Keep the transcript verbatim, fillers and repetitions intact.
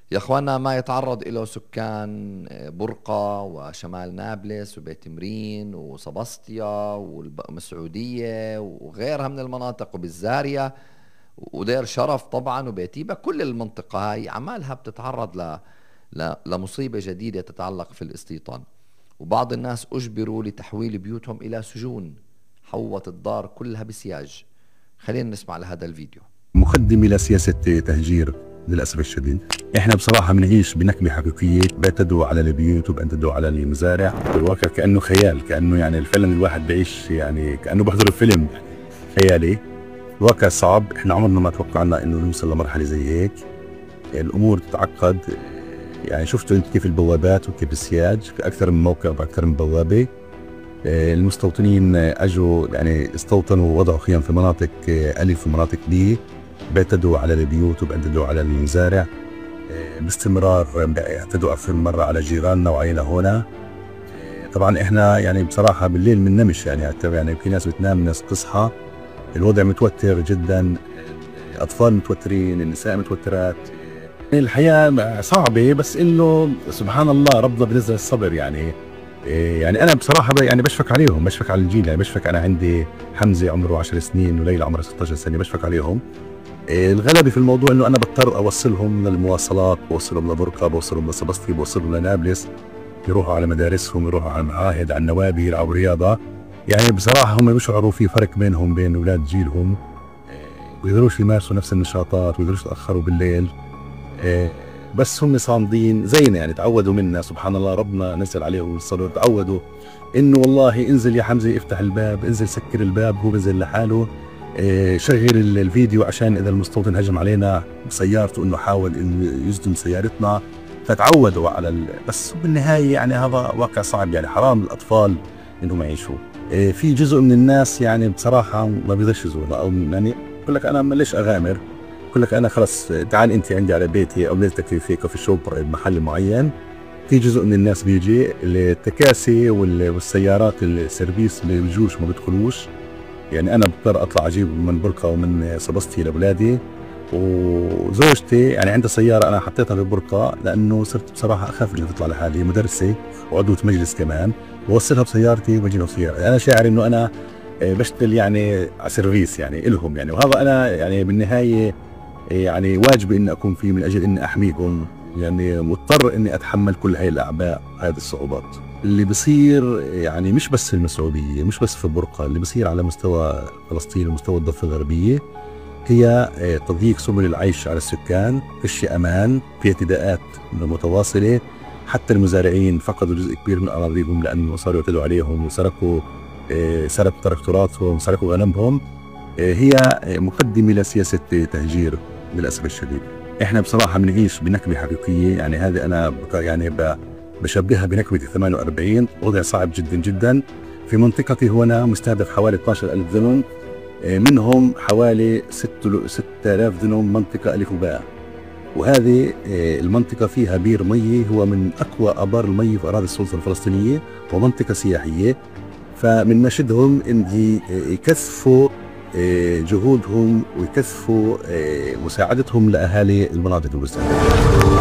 يا اخوانا ما يتعرض له سكان برقة وشمال نابلس وبيت مرين وسبسطيا والسعودية وغيرها من المناطق وبالزارية ودير شرف طبعا وبيتيبة. كل المنطقة هاي عمالها بتتعرض ل... ل... لمصيبة جديدة تتعلق في الاستيطان، وبعض الناس أجبروا لتحويل بيوتهم إلى سجون، حوط الدار كلها بسياج. خلينا نسمع لهذا الفيديو. مقدمة لسياسة تهجير للأسف الشديد. احنا بصراحة بنعيش بنكبة حقيقية، بيعتدوا على البيوت وبيعتدوا على المزارع، بالواقع كأنه خيال، كأنه يعني فعلا الواحد بيعيش يعني كأنه بحضر فيلم خيالي. الواقع صعب، احنا عمرنا ما توقعنا انه نوصل لمرحلة زي هيك. الامور تتعقد، يعني شفتوا انت كيف البوابات وكيف السياج في اكثر من موقع باكثر من بوابة. المستوطنين اجوا يعني استوطنوا ووضعوا خيام في مناطق الف ومناطق بي، بيعتدوا على البيوت وبيعتدوا على المزارع باستمرار، بيعتدوا اكثر من مرة على جيراننا وعلينا هنا. طبعا احنا يعني بصراحة بالليل بننامش، يعني يعني في ناس بتنام ناس بتصحى، الوضع متوتر جدا، الاطفال متوترين، النساء متوترات. الحياة صعبة، بس انه سبحان الله ربنا بنزل الصبر. يعني يعني انا بصراحة يعني بشفق عليهم، بشفق على الجيل، يعني بشفق. انا عندي حمزة عمره عشر سنين وليلى عمرها ستة عشر سنة، بشفق عليهم. الغلبة في الموضوع انه انا بضطر اوصلهم للمواصلات، بوصلهم لبرقة، بوصلهم لسبسطي، بوصلهم لنابلس، يروحوا على مدارسهم، يروحوا على المعاهد، على النوادي، يلعبوا رياضة. يعني بصراحة هم بيشعروا في فرق بينهم وبين اولاد جيلهم، ويقدروش يمارسوا نفس النشاطات، ويقدروش يتأخروا بالليل. بس هم صامدين زينا، يعني تعودوا منا، سبحان الله ربنا نزل عليهم الصبر، تعودوا انه والله انزل يا حمزة افتح الباب، انزل سكر الباب، هو بنزل لحاله. شغل الفيديو عشان اذا المستوطن هجم علينا بسيارته انه حاول انه يصدم سيارتنا. فتعودوا على ال... بس بالنهاية يعني هذا واقع صعب، يعني حرام الاطفال انهم يعيشوا. في جزء من الناس يعني بصراحة ما بيقدرش يزور، او يعني بقول لك انا ليش اغامر، بقول لك انا خلص تعال انت عندي على بيتي او نزلتك في في كوفي شوب محل معين. في جزء من الناس بيجي التكاسي والسيارات السيرفيس ما بيجوش، ما بيدخلوش. يعني انا بضطر اطلع اجيب من برقة ومن سبسطي لاولادي. وزوجتي يعني عندها سيارة انا حطيتها في برقة، لانه صرت بصراحة اخاف انها تطلع لحالي، مدرسة وعضوة مجلس كمان، بوصلها بسيارتي وبجيبها بسيارتي. انا شاعر انه انا بشتغل يعني على سيرفيس يعني الهم، يعني وهذا انا يعني بالنهاية يعني واجبي اني اكون فيه من اجل اني احميكم. يعني مضطر اني اتحمل كل هاي الاعباء، هذه الصعوبات اللي بصير، يعني مش بس في المسعودية، مش بس في برقة، اللي بصير على مستوى فلسطين ومستوى الضفة الغربية. هي تضييق سبل العيش على السكان، فيش امان، في اعتداءات متواصلة. حتى المزارعين فقدوا جزء كبير من اراضيهم لانه صاروا يعتدوا عليهم وسرقوا، سرقوا تراكتوراتهم، سرقوا غنمهم. هي مقدمة لسياسة تهجير للأسف الشديد. احنا بصراحة بنعيش بنكبة حقيقية، يعني هذه انا يعني بشبهها بنكبة ثمانية وأربعين. وضع صعب جدا جدا. في منطقتي هنا مستهدف حوالي اثني عشر ألف دنم، منهم حوالي ستة آلاف دنم منطقة ألف وباء. وهذه المنطقة فيها بير مي هو من أقوى آبار المي في أراضي السلطة الفلسطينية، ومنطقة سياحية. فمن نشدهم إن يكثفوا جهودهم ويكثفوا مساعدتهم لأهالي المناطق المستهدفة.